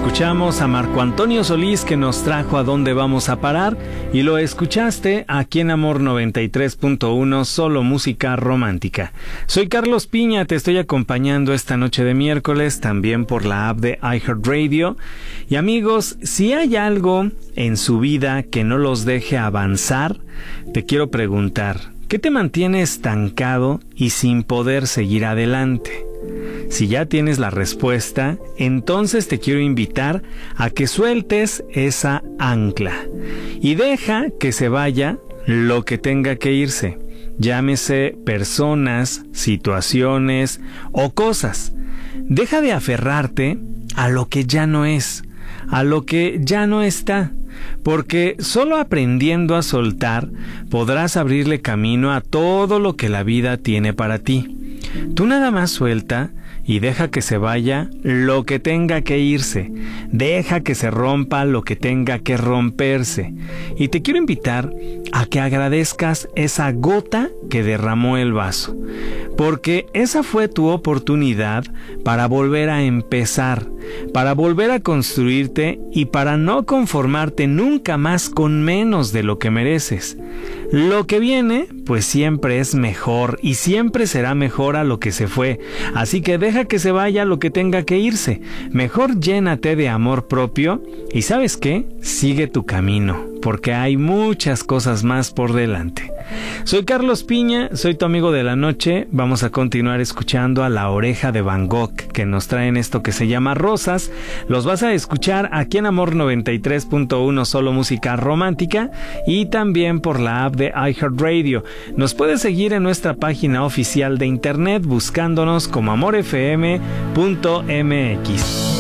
Escuchamos a Marco Antonio Solís, que nos trajo A Dónde Vamos a Parar, y lo escuchaste aquí en Amor 93.1, solo música romántica. Soy Carlos Piña, te estoy acompañando esta noche de miércoles, también por la app de iHeartRadio. Y amigos, si hay algo en su vida que no los deje avanzar, te quiero preguntar, ¿qué te mantiene estancado y sin poder seguir adelante? Si ya tienes la respuesta, entonces te quiero invitar a que sueltes esa ancla y deja que se vaya lo que tenga que irse. Llámese personas, situaciones o cosas. Deja de aferrarte a lo que ya no es, a lo que ya no está, porque solo aprendiendo a soltar podrás abrirle camino a todo lo que la vida tiene para ti. Tú nada más suelta y deja que se vaya lo que tenga que irse. Deja que se rompa lo que tenga que romperse. Y te quiero invitar a que agradezcas esa gota que derramó el vaso, porque esa fue tu oportunidad para volver a empezar, para volver a construirte y para no conformarte nunca más con menos de lo que mereces. Lo que viene, pues siempre es mejor y siempre será mejor a lo que se fue. Así que deja que se vaya lo que tenga que irse. Mejor llénate de amor propio y ¿sabes qué? Sigue tu camino, porque hay muchas cosas más por delante. Soy Carlos Piña, soy tu amigo de la noche. Vamos a continuar escuchando a La Oreja de Van Gogh, que nos traen esto que se llama Rosas. Los vas a escuchar aquí en Amor 93.1, solo música romántica, y también por la app de iHeartRadio. Nos puedes seguir en nuestra página oficial de internet buscándonos como amorfm.mx.